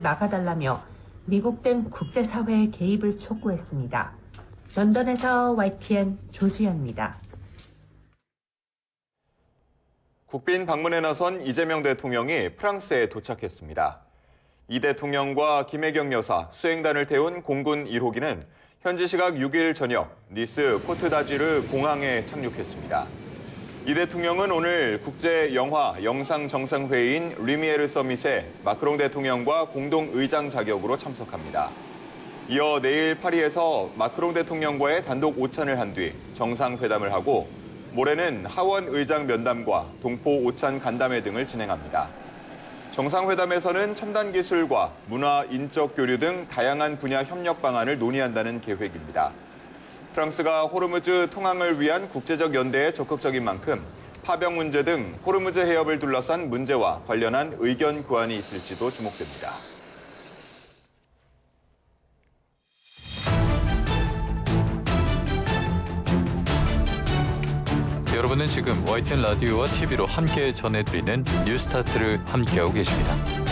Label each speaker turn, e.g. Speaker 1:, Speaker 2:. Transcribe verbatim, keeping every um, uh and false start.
Speaker 1: 막아달라며 미국 등 국제사회의 개입을 촉구했습니다. 런던에서 와이티엔 조수연입니다.
Speaker 2: 국빈 방문에 나선 이재명 대통령이 프랑스에 도착했습니다. 이 대통령과 김혜경 여사, 수행단을 태운 공군 일 호기는 현지 시각 육 일 저녁 니스 코트다지르 공항에 착륙했습니다. 이 대통령은 오늘 국제영화 영상정상회의인 리미에르 서밋에 마크롱 대통령과 공동의장 자격으로 참석합니다. 이어 내일 파리에서 마크롱 대통령과의 단독 오찬을 한 뒤 정상회담을 하고 모레는 하원 의장 면담과 동포 오찬 간담회 등을 진행합니다. 정상회담에서는 첨단 기술과 문화, 인적 교류 등 다양한 분야 협력 방안을 논의한다는 계획입니다. 프랑스가 호르무즈 통항을 위한 국제적 연대에 적극적인 만큼 파병 문제 등 호르무즈 해협을 둘러싼 문제와 관련한 의견 교환이 있을지도 주목됩니다.
Speaker 3: 여러분은 지금 와이티엔 라디오와 티비로 함께 전해드리는 뉴스타트를 함께하고 계십니다.